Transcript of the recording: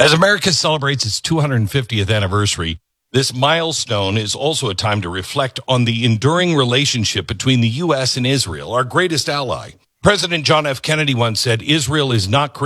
As America celebrates its 250th anniversary, this milestone is also a time to reflect on the enduring relationship between the U.S. and Israel, our greatest ally. President John F. Kennedy once said, Israel is not